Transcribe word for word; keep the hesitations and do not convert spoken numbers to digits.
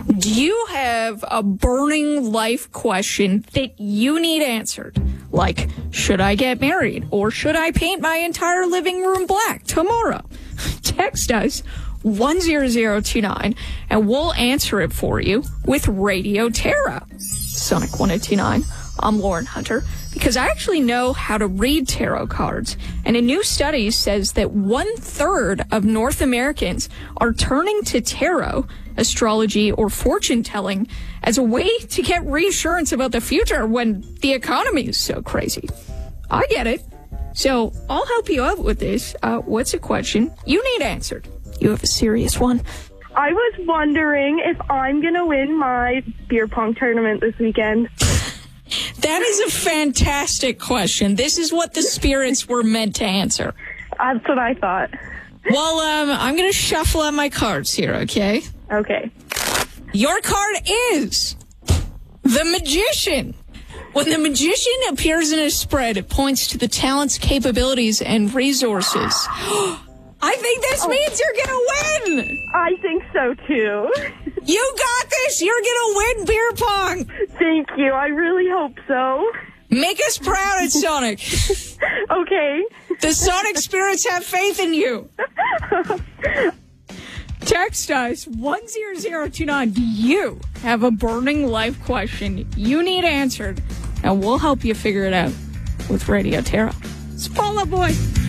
Do you have a burning life question that you need answered? Like, should I get married or should I paint my entire living room black tomorrow? Text us one zero zero two nine and we'll answer it for you with Radio Tarot. Sonic one oh two nine. I'm Lauren Hunter, because I actually know how to read tarot cards. And a new study says that one third of North Americans are turning to tarot, astrology, or fortune telling as a way to get reassurance about the future when the economy is so crazy. I get it. So I'll help you out with this. Uh, what's a question you need answered? You have a serious one. I was wondering if I'm going to win my beer pong tournament this weekend. That is a fantastic question. This is what the spirits were meant to answer. That's what I thought. Well, um, I'm going to shuffle out my cards here, okay? Okay. Your card is the Magician. When the Magician appears in a spread, it points to the talents, capabilities, and resources. I think this oh. means you're going to win. I think so, too. You got this. You're going to win beer pong. Thank you. I really hope so. Make us proud at Sonic. Okay. The Sonic spirits have faith in you. Text us one zero zero two nine. Do you have a burning life question you need answered? And we'll help you figure it out with Radio Tarot. It's Fall Out Boy.